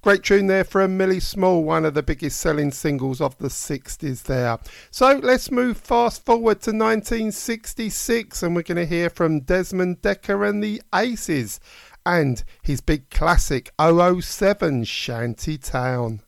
Great tune there from Millie Small, one of the biggest selling singles of the 60s there. So let's move fast forward to 1966 and we're going to hear from Desmond Dekker and the Aces and his big classic 007 Shanty Town.